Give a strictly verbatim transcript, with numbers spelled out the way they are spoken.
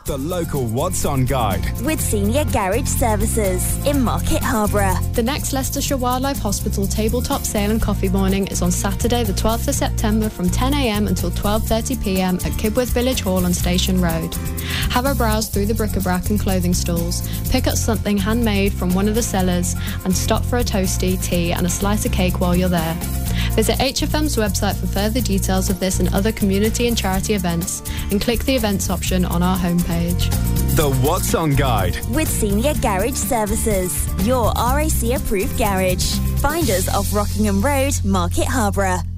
The local What's On guide. With Senior Garage Services in Market Harborough. The next Leicestershire Wildlife Hospital tabletop sale and coffee morning is on Saturday the twelfth of September from ten a m until twelve thirty p m at Kibworth Village Hall on Station Road. Have a browse through the bric-a-brac and clothing stalls, pick up something handmade from one of the sellers and stop for a toasty, tea and a slice of cake while you're there. Visit H F M's website for further details of this and other community and charity events and click the events option on our homepage. The What's On guide. With Senior Garage Services, your R A C approved garage. Find us off Rockingham Road, Market Harborough.